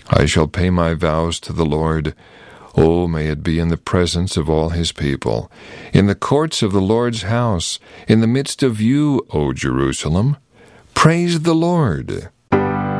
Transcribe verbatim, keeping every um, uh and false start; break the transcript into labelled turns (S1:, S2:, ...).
S1: I shall pay my vows to the Lord. Oh, may it be in the presence of all his people, in the courts of the Lord's house, in the midst of you, O Jerusalem. Praise the Lord.